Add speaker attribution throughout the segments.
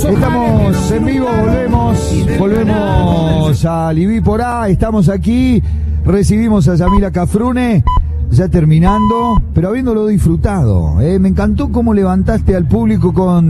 Speaker 1: Estamos en vivo, volvemos a Libí por A, estamos aquí, recibimos a Yamila Cafrune, ya terminando, pero habiéndolo disfrutado. Me encantó cómo levantaste al público con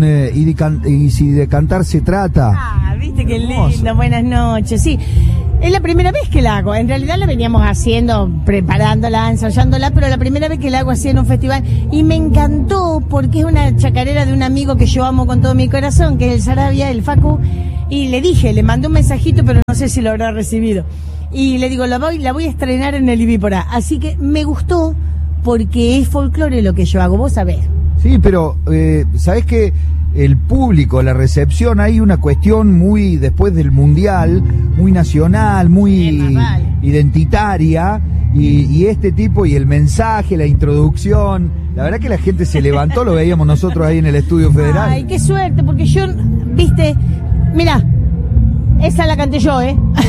Speaker 1: y si de cantar se trata.
Speaker 2: Ah, viste qué lindo, buenas noches, sí. Es la primera vez que la hago, en realidad la veníamos haciendo, preparándola, ensayándola, pero la primera vez que la hago así en un festival, y me encantó porque es una chacarera de un amigo que yo amo con todo mi corazón, que es el Sarabia, el Facu, y le mandé un mensajito, pero no sé si lo habrá recibido, y le digo, la voy a estrenar en el Libí por A, así que me gustó porque es folclore lo que yo hago, vos sabés.
Speaker 1: Sí, pero ¿sabés qué? El público, la recepción, hay una cuestión muy, después del Mundial, muy nacional, muy identitaria, y este tipo, y el mensaje, la introducción, la verdad que la gente se levantó, lo veíamos nosotros ahí en el Estudio Federal.
Speaker 2: Ay, qué suerte, porque yo, viste, mirá, esa la canté yo,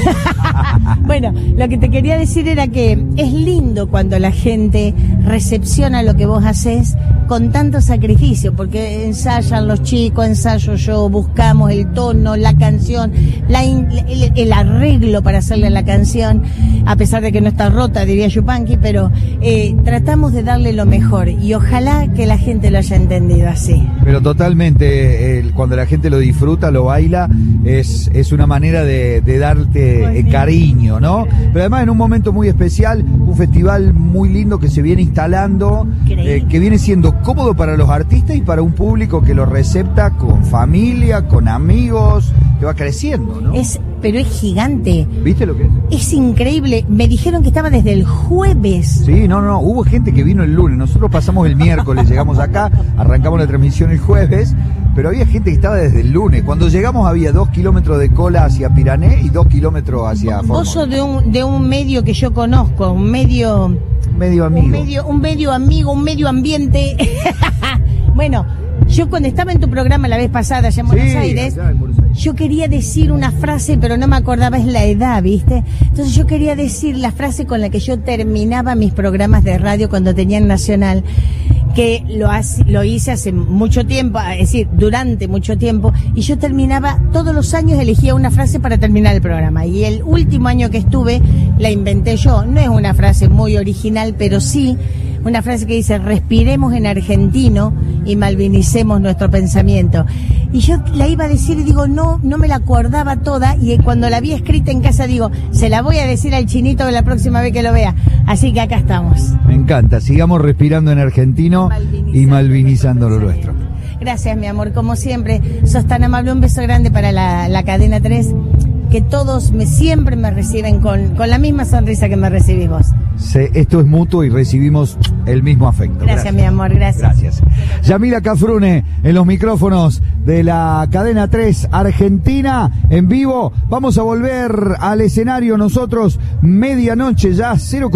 Speaker 2: Bueno, lo que te quería decir era que es lindo cuando la gente recepciona lo que vos haces con tanto sacrificio, porque ensayan los chicos, ensayo yo, buscamos el tono, la canción, el arreglo para hacerle la canción, a pesar de que no está rota, diría Yupanqui, pero tratamos de darle lo mejor y ojalá que la gente lo haya entendido así.
Speaker 1: Pero totalmente, cuando la gente lo disfruta, lo baila, es una manera de darte cariño, ¿no? Pero además en un momento muy especial, un festival muy lindo que se viene instalando, que viene siendo cómodo para los artistas y para un público que lo recepta con familia, con amigos, que va creciendo, ¿no?
Speaker 2: Pero es gigante.
Speaker 1: ¿Viste lo que es?
Speaker 2: Es increíble. Me dijeron que estaba desde el jueves.
Speaker 1: Sí, no, hubo gente que vino el lunes. Nosotros pasamos el miércoles, llegamos acá, arrancamos la transmisión el jueves, pero había gente que estaba desde el lunes. Cuando llegamos había 2 kilómetros de cola hacia Pirané y 2 kilómetros hacia Formosa.
Speaker 2: Vos sos de un medio que yo conozco, un medio amigo. Un medio ambiente. Bueno, yo cuando estaba en tu programa la vez pasada allá en Buenos Aires, yo quería decir una frase, pero no me acordaba, es la edad, ¿viste? Entonces yo quería decir la frase con la que yo terminaba mis programas de radio cuando tenía en Nacional, que lo hice hace mucho tiempo, es decir, durante mucho tiempo, y yo terminaba, todos los años elegía una frase para terminar el programa, y el último año que estuve la inventé yo. No es una frase muy original, pero sí una frase que dice: respiremos en argentino y malvinicemos nuestro pensamiento. Y yo la iba a decir y digo, no me la acordaba toda, y cuando la vi escrita en casa digo, se la voy a decir al Chinito la próxima vez que lo vea. Así que acá estamos.
Speaker 1: Me encanta, sigamos respirando en argentino y malvinizando lo nuestro.
Speaker 2: Gracias, mi amor, como siempre, sos tan amable. Un beso grande para la cadena 3, que todos siempre me reciben con la misma sonrisa que me recibís vos.
Speaker 1: Esto es mutuo y recibimos el mismo afecto.
Speaker 2: Gracias, mi amor, gracias.
Speaker 1: Yamila Cafrune en los micrófonos de la cadena 3 Argentina en vivo. Vamos a volver al escenario nosotros, medianoche ya,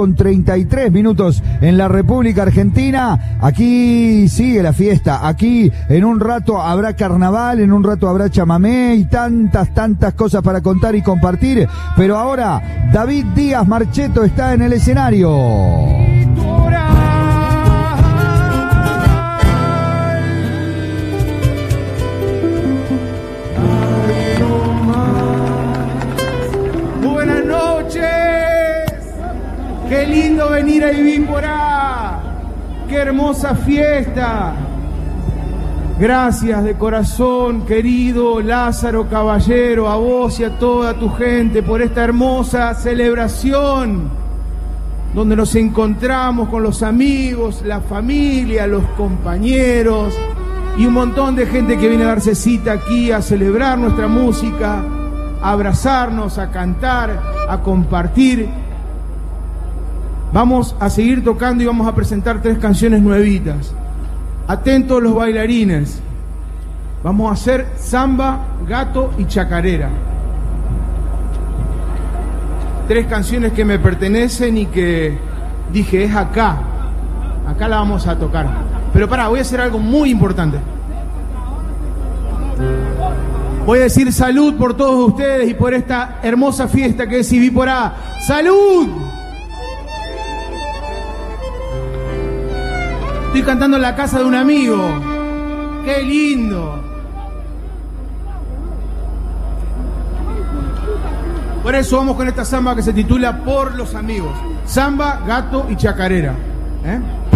Speaker 1: 0:33 en la República Argentina. Aquí sigue la fiesta, aquí en un rato habrá carnaval, en un rato habrá chamamé y tantas cosas para contar y compartir. Pero ahora David Díaz Marchetto está en el escenario.
Speaker 3: Buenas noches. Qué lindo venir a Libí por A. Qué hermosa fiesta. Gracias de corazón, querido Lázaro Caballero, a vos y a toda tu gente por esta hermosa celebración, donde nos encontramos con los amigos, la familia, los compañeros y un montón de gente que viene a darse cita aquí a celebrar nuestra música, a abrazarnos, a cantar, a compartir. Vamos a seguir tocando y vamos a presentar 3 canciones nuevitas. Atentos los bailarines. Vamos a hacer samba, gato y chacarera. 3 canciones que me pertenecen y que dije, es acá la vamos a tocar. Pero pará, voy a hacer algo muy importante. Voy a decir salud por todos ustedes y por esta hermosa fiesta que es Libí por A. ¡Salud! Estoy cantando en la casa de un amigo. ¡Qué lindo! Por eso vamos con esta samba que se titula Por los amigos. Samba, gato y chacarera.